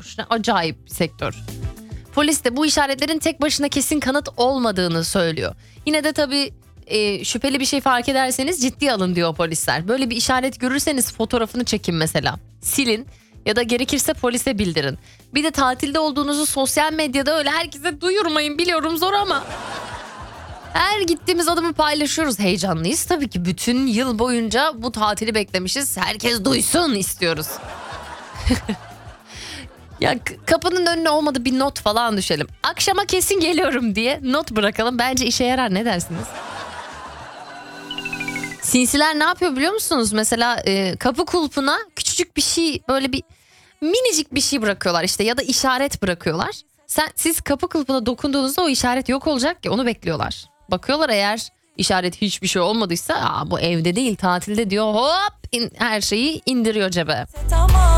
sektör. Acayip bir sektör. Polis de bu işaretlerin tek başına kesin kanıt olmadığını söylüyor. Yine de tabii şüpheli bir şey fark ederseniz ciddiye alın diyor polisler. Böyle bir işaret görürseniz fotoğrafını çekin mesela. Silin ya da gerekirse polise bildirin. Bir de tatilde olduğunuzu sosyal medyada öyle herkese duyurmayın, biliyorum zor ama. Her gittiğimiz adımı paylaşıyoruz. Heyecanlıyız tabii ki, bütün yıl boyunca bu tatili beklemişiz. Herkes duysun istiyoruz. Ya kapının önüne olmadı bir not falan düşelim. Akşama kesin geliyorum diye not bırakalım. Bence işe yarar, ne dersiniz? Sinsiler ne yapıyor biliyor musunuz? Mesela kapı kulpuna küçücük bir şey, böyle bir minicik bir şey bırakıyorlar işte, ya da işaret bırakıyorlar. Siz kapı kulpuna dokunduğunuzda o işaret yok olacak ki, onu bekliyorlar. Bakıyorlar, eğer işaret hiçbir şey olmadıysa bu evde değil tatilde diyor, hop her şeyi indiriyor cebe.